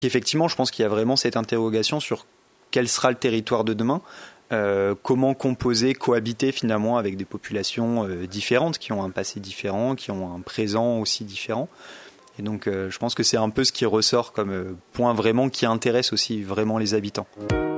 Effectivement, je pense qu'il y a vraiment cette interrogation sur quel sera le territoire de demain, comment composer, cohabiter finalement avec des populations différentes, qui ont un passé différent, qui ont un présent aussi différent. Et donc je pense que c'est un peu ce qui ressort comme point vraiment qui intéresse aussi vraiment les habitants.